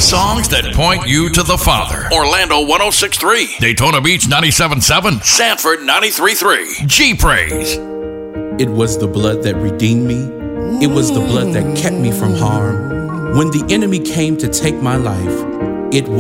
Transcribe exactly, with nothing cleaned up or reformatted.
Songs that point you to the Father. Orlando one oh six point three. Daytona Beach ninety-seven point seven. Sanford ninety-three point three. G-Praise. It was the blood that redeemed me. It was the blood that kept me from harm. When the enemy came to take my life, it was